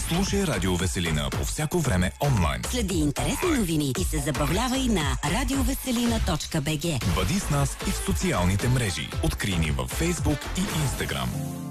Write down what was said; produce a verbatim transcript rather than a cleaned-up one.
Слушай Радио Веселина по всяко време онлайн. Следи интересни новини и се забавлявай на радиовеселина точка бг. Бъди с нас и в социалните мрежи. Открий ни във Facebook и Instagram.